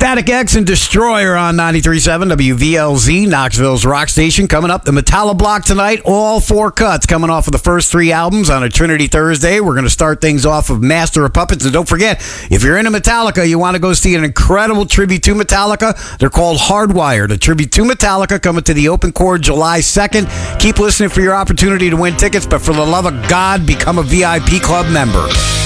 Static X and Destroyer on 93.7 WVLZ, Knoxville's rock station. Coming up, the Metallica block tonight. All four cuts coming off of the first three albums on a Trinity Thursday. We're going to start things off of Master of Puppets. And don't forget, if you're into Metallica, you want to go see an incredible tribute to Metallica. They're called Hardwired, a tribute to Metallica coming to the Open Chord July 2nd. Keep listening for your opportunity to win tickets, but for the love of God, become a VIP club member.